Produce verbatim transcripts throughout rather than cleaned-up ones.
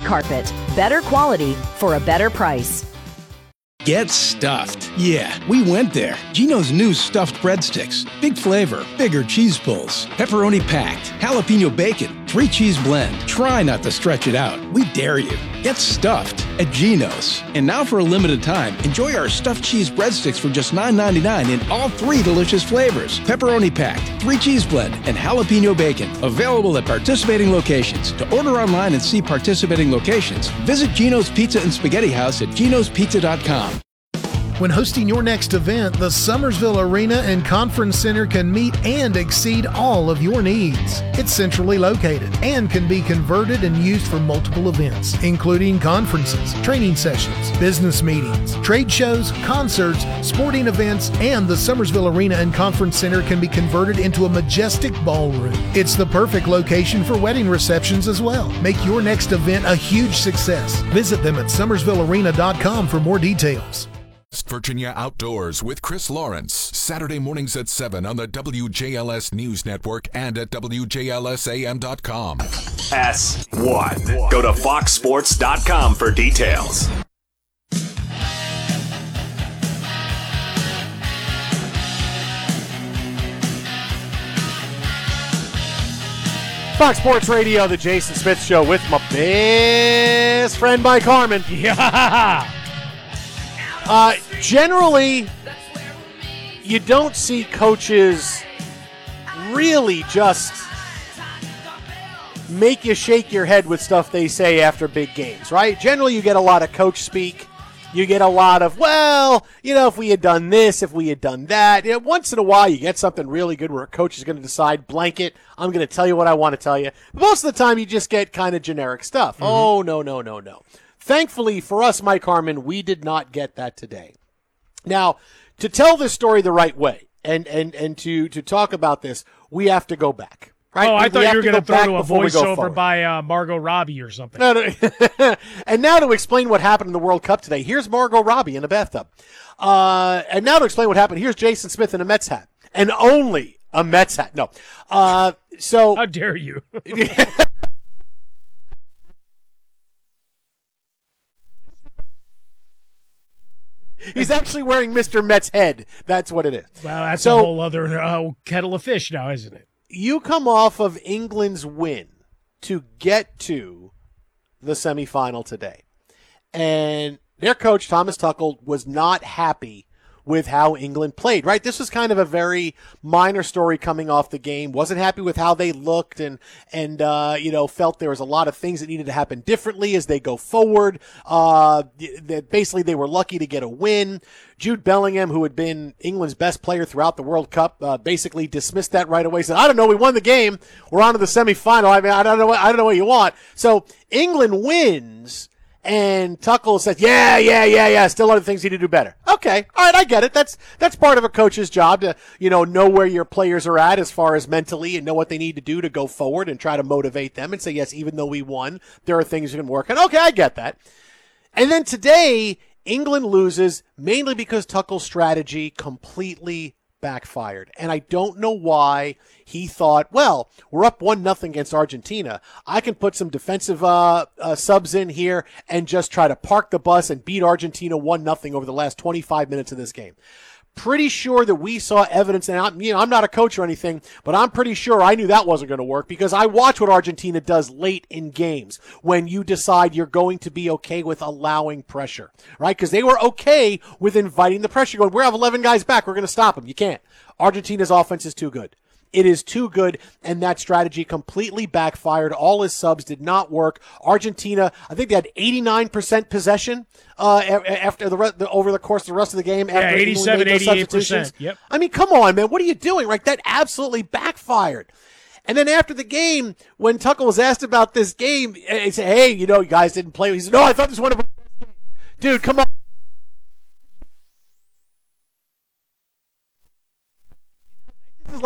Carpet. Better quality for a better price. Get stuffed. Yeah, we went there. Geno's new stuffed breadsticks. Big flavor, bigger cheese pulls, pepperoni packed, jalapeno bacon, three cheese blend. Try not to stretch it out. We dare you. Get stuffed at Geno's. And now for a limited time, enjoy our stuffed cheese breadsticks for just nine ninety-nine in all three delicious flavors. Pepperoni packed, three cheese blend, and jalapeno bacon. Available at participating locations. To order online and see participating locations, visit Geno's Pizza and Spaghetti House at genos pizza dot com. When hosting your next event, the Summersville Arena and Conference Center can meet and exceed all of your needs. It's centrally located and can be converted and used for multiple events, including conferences, training sessions, business meetings, trade shows, concerts, sporting events, and the Summersville Arena and Conference Center can be converted into a majestic ballroom. It's the perfect location for wedding receptions as well. Make your next event a huge success. Visit them at summersville arena dot com for more details. Virginia Outdoors with Chris Lawrence, Saturday mornings at seven on the W J L S News Network and at W J L S A M dot com. S one. Go to fox sports dot com for details. Fox Sports Radio, the Jason Smith Show with my best friend Mike Harmon. Yeah. Uh, generally, you don't see coaches really just make you shake your head with stuff they say after big games, right? Generally, you get a lot of coach speak. You get a lot of, well, you know, if we had done this, if we had done that. You know, once in a while, you get something really good where a coach is going to decide, blanket, I'm going to tell you what I want to tell you. But most of the time, you just get kind of generic stuff. Mm-hmm. Oh, no, no, no, no. Thankfully for us, Mike Harmon, we did not get that today. Now, to tell this story the right way and, and, and to, to talk about this, we have to go back. Right? Oh, I we, thought we you were going to throw to a voiceover by uh, Margot Robbie or something. No, no. And now to explain what happened in the World Cup today, here's Margot Robbie in a bathtub. Uh, and now to explain what happened, here's Jason Smith in a Mets hat. And only a Mets hat. No. Uh, so How dare you? He's actually wearing Mister Met's head. That's what it is. Well, that's so, a whole other uh, kettle of fish now, isn't it? You come off of England's win to get to the semifinal today. And their coach, Thomas Tuchel, was not happy with how England played, right? This was kind of a very minor story coming off the game. Wasn't happy with how they looked and, and uh, you know, felt there was a lot of things that needed to happen differently as they go forward. Uh, that basically they were lucky to get a win. Jude Bellingham, who had been England's best player throughout the World Cup, uh, basically dismissed that right away. Said, I don't know, we won the game. We're on to the semifinal. I mean, I don't know what, I don't know what you want. So England wins. And Tuchel says, yeah, yeah, yeah, yeah, still other things you need to do better. Okay, all right, I get it. That's that's part of a coach's job to, you know, know where your players are at as far as mentally and know what they need to do to go forward and try to motivate them and say, yes, even though we won, there are things you can work on. Okay, I get that. And then today, England loses mainly because Tuchel's strategy completely backfired. And I don't know why he thought, well, we're up one nothing against Argentina. I can put some defensive uh, uh, subs in here and just try to park the bus and beat Argentina one nothing over the last twenty-five minutes of this game. Pretty sure that we saw evidence, and I'm, you know, I'm not a coach or anything, but I'm pretty sure I knew that wasn't going to work because I watch what Argentina does late in games when you decide you're going to be okay with allowing pressure, right? Because they were okay with inviting the pressure, going, we have eleven guys back, we're going to stop them. You can't. Argentina's offense is too good. It is too good, and that strategy completely backfired. All his subs did not work. Argentina, I think they had eighty-nine percent possession uh, after the, the over the course of the rest of the game. Yeah, eighty-seven, eighty-eight percent. Yep. I mean, come on, man. What are you doing? Right? That absolutely backfired. And then after the game, when Tuchel was asked about this game, he said, hey, you know, you guys didn't play. He said, no, I thought this was one of our best games. Dude, come on. This is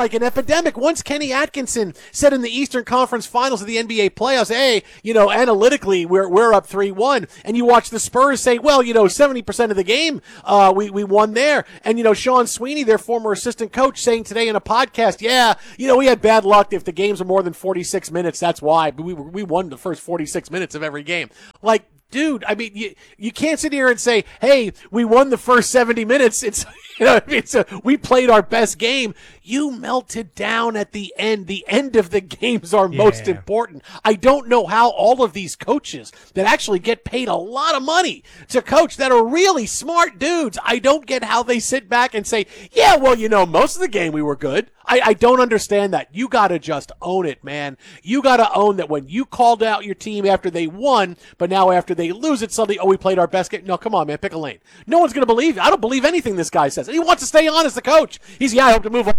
like an epidemic. Once Kenny Atkinson said in the Eastern Conference Finals of the N B A playoffs, hey, you know, analytically, we're we're up three one. And you watch the Spurs say, well, you know, seventy percent of the game, uh, we, we won there. And, you know, Sean Sweeney, their former assistant coach, saying today in a podcast, yeah, you know, we had bad luck. If the games are more than forty-six minutes, that's why. But we, we won the first forty-six minutes of every game. Like, dude, I mean, you, you can't sit here and say, hey, we won the first seventy minutes. It's, you know, it's a, we played our best game. You melted down at the end. The end of the games are yeah. most important. I don't know how all of these coaches that actually get paid a lot of money to coach that are really smart dudes, I don't get how they sit back and say, yeah, well, you know, most of the game we were good. I, I don't understand that. You got to just own it, man. You got to own that when you called out your team after they won, but now after they lose it, suddenly, oh, we played our best game. No, come on, man, pick a lane. No one's going to believe you. I don't believe anything this guy says. He wants to stay on as the coach. He's, yeah, I hope to move on.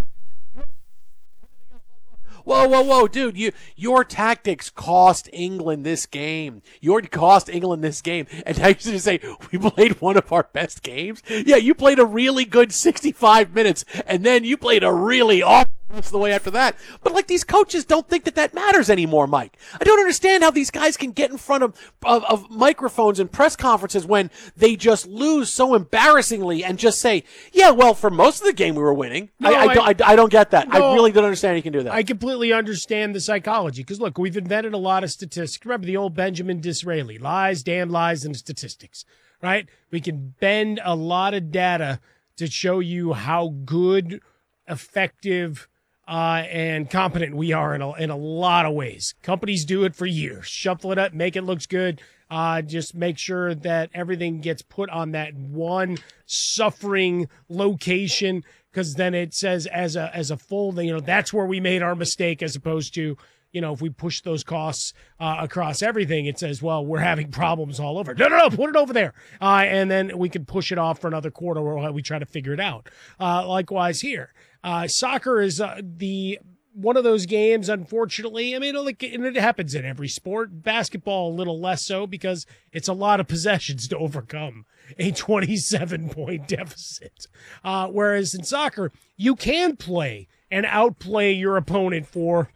Whoa, whoa, whoa, dude, you, your tactics cost England this game. Your cost England this game. And now you're going to say, we played one of our best games? Yeah, you played a really good sixty-five minutes, and then you played a really awful rest of the way after that. But, like, these coaches don't think that that matters anymore, Mike. I don't understand how these guys can get in front of, of, of microphones and press conferences when they just lose so embarrassingly and just say, yeah, well, for most of the game we were winning. No, I, I, I, don't, I, I don't get that. No, I really don't understand how you can do that. I completely understand the psychology because, look, we've invented a lot of statistics. Remember the old Benjamin Disraeli, lies, damn lies, and statistics, right? We can bend a lot of data to show you how good, effective, Uh, and competent we are in a, in a lot of ways. Companies do it for years. Shuffle it up, make it look good. Uh, just make sure that everything gets put on that one suffering location, because then it says as a as a full, you know, that's where we made our mistake, as opposed to, you know, if we push those costs uh, across everything, it says, well, we're having problems all over. No, no, no, put it over there. Uh, and then we can push it off for another quarter while we try to figure it out. Uh, likewise here. Uh, soccer is uh, the one of those games, unfortunately. I mean, like, and it happens in every sport. Basketball, a little less so, because it's a lot of possessions to overcome a twenty-seven point deficit. Uh, whereas in soccer, you can play and outplay your opponent for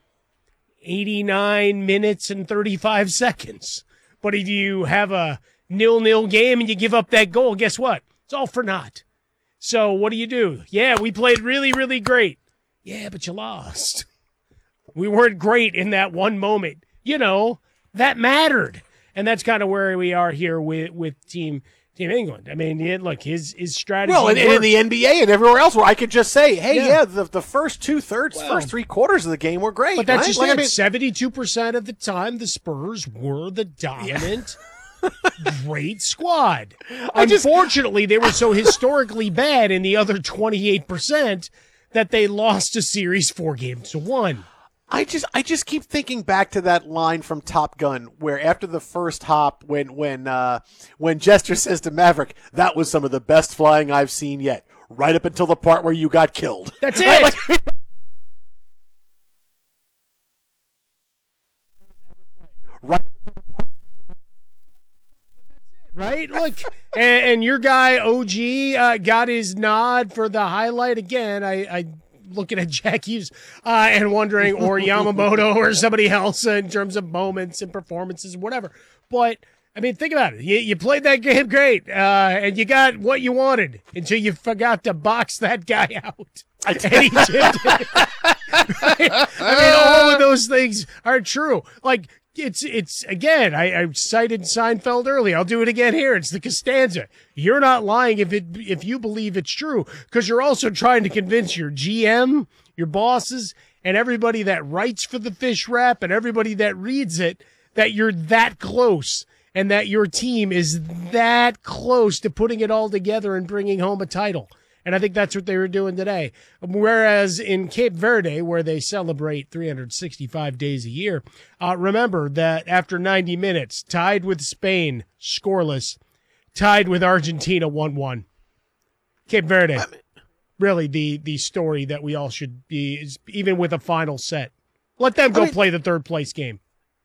eighty-nine minutes and thirty-five seconds. But if you have a nil-nil game and you give up that goal, guess what? It's all for naught. So what do you do? Yeah, we played really, really great. Yeah, but you lost. We weren't great in that one moment. You know, that mattered. And that's kind of where we are here with, with Team Team England. I mean, yeah, look, his his strategy. Well, and, and in the N B A and everywhere else, where I could just say, hey, yeah, yeah the, the first two thirds, well, first three quarters of the game were great. But that's right? just like, it. I mean, seventy-two percent of the time, the Spurs were the dominant, yeah. great squad. I Unfortunately, just, they were so historically bad in the other twenty-eight percent that they lost a series four games to one. I just I just keep thinking back to that line from Top Gun where after the first hop, when when uh, when Jester says to Maverick, that was some of the best flying I've seen yet, right up until the part where you got killed. That's it. Like, right. Right? Look, and, and your guy, O G, uh, got his nod for the highlight again. I, I looking at Jack Hughes uh, and wondering, or Yamamoto or somebody else in terms of moments and performances, whatever. But, I mean, think about it. You, you played that game great, uh, and you got what you wanted until you forgot to box that guy out. And he chipped it. Right? I mean, all of those things are true. Like, It's, it's again, I, I cited Seinfeld earlier. I'll do it again here. It's the Costanza. You're not lying if it, if you believe it's true, because you're also trying to convince your G M, your bosses, and everybody that writes for the Fish Wrap and everybody that reads it that you're that close and that your team is that close to putting it all together and bringing home a title. And I think that's what they were doing today. Whereas in Cape Verde, where they celebrate three hundred sixty-five days a year, uh, remember that after ninety minutes, tied with Spain, scoreless, tied with Argentina, one one. Cape Verde, really the, the story that we all should be, is, even with a final set. Let them go I mean, play the third place game.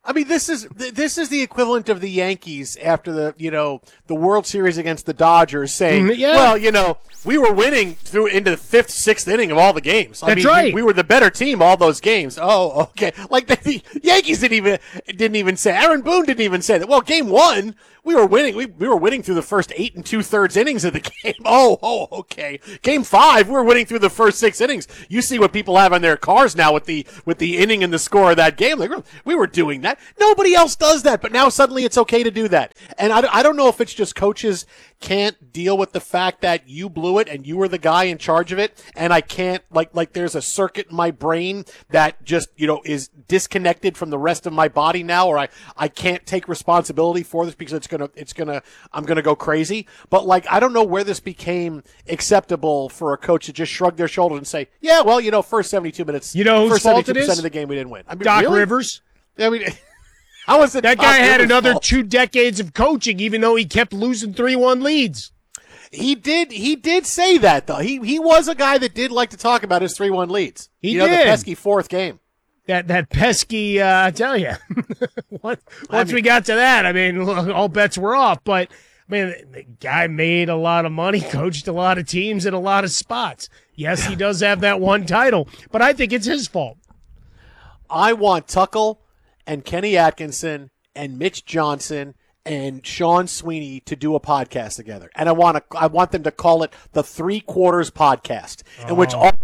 I mean, this is this is the equivalent of the Yankees after the you know the World Series against the Dodgers saying, Mm, yeah. well, you know, we were winning through into the fifth, sixth inning of all the games. I That's mean, right. We, we were the better team all those games. Oh, okay. Like the, the Yankees didn't even didn't even say. Aaron Boone didn't even say that. Well, game one, we were winning. We we were winning through the first eight and two thirds innings of the game. Oh, oh, okay. Game five, we were winning through the first six innings. You see what people have on their cars now with the with the inning and the score of that game. Like we were doing that. Nobody else does that, but now suddenly it's okay to do that. And I, I don't know if it's just coaches can't deal with the fact that you blew it and you were the guy in charge of it, and I can't, like, like there's a circuit in my brain that just, you know, is disconnected from the rest of my body now, or I, I can't take responsibility for this because it's gonna, it's gonna, I'm gonna go crazy. But, like, I don't know where this became acceptable for a coach to just shrug their shoulders and say, yeah, well, you know, first seventy-two minutes, You know whose first fault it seventy-two percent is? of the game we didn't win. I mean, Doc really? Rivers. I mean, how was it? That Doc guy had Rivers' another fault? two decades of coaching, even though he kept losing three one leads. He did. He did say that though. He he was a guy that did like to talk about his three one leads. He you know, did. the pesky fourth game. That that pesky, uh, I tell you. Once I mean- we got to that, I mean, all bets were off. But I mean, the guy made a lot of money, coached a lot of teams in a lot of spots. Yes, he does have that one title, but I think it's his fault. I want Tuckle and Kenny Atkinson and Mitch Johnson and Sean Sweeney to do a podcast together, and I want to. I want them to call it the Three Quarters Podcast, in which all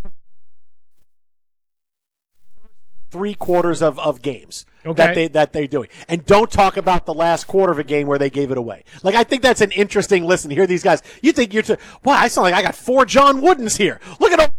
three quarters of, of games Okay. that they that they're doing, and don't talk about the last quarter of a game where they gave it away. Like, I think that's an interesting listen. Hear these guys. You think you're? T- wow, I sound like I got four John Woodens here. Look at all.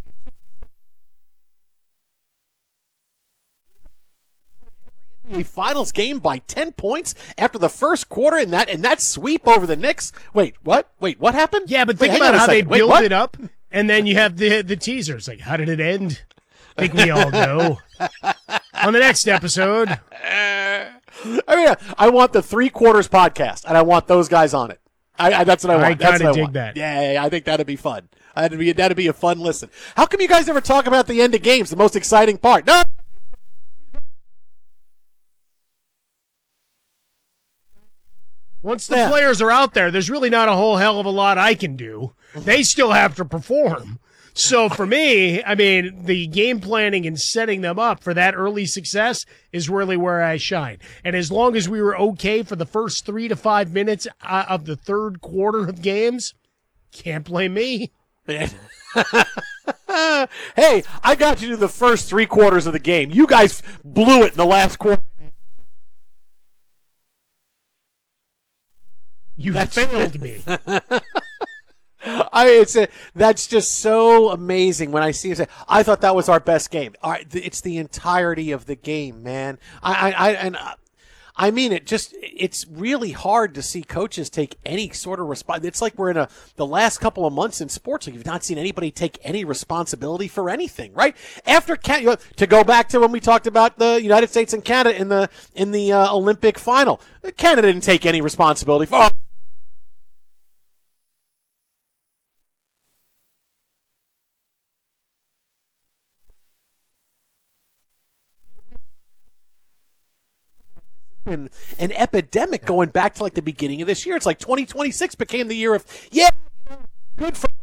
The finals game by ten points after the first quarter in that in that sweep over the Knicks. Wait, what? Wait, what happened? Yeah, but Wait, think hang about on a how they second. Wait, build what? it up, and then you have the the teasers. Like, how did it end? I think we all know. On the next episode, I mean, I want the Three Quarters Podcast, and I want those guys on it. I, I that's what I want. I That's kinda what I dig want. that. Yeah, yeah, yeah, I think that'd be fun. That'd be that'd be a fun listen. How come you guys never talk about the end of games, the most exciting part? No. once the Yeah. players are out there, there's really not a whole hell of a lot I can do. They still have to perform. So for me, I mean, the game planning and setting them up for that early success is really where I shine. And as long as we were okay for the first three to five minutes uh, of the third quarter of games, can't blame me. Hey, I got you to the first three quarters of the game. You guys blew it in the last quarter. You That's- failed me. I it's a, that's just so amazing when I see it. Say, I thought that was our best game. All right, th- it's the entirety of the game, man. I, I, I and uh, I mean it. Just it's really hard to see coaches take any sort of response. It's like we're in a the last couple of months in sports. Like you've not seen anybody take any responsibility for anything, right? After Can- you know, to go back to when we talked about the United States and Canada in the in the uh, Olympic final, Canada didn't take any responsibility for. Oh, An, an epidemic going back to like the beginning of this year. It's like twenty twenty-six became the year of, yeah, good for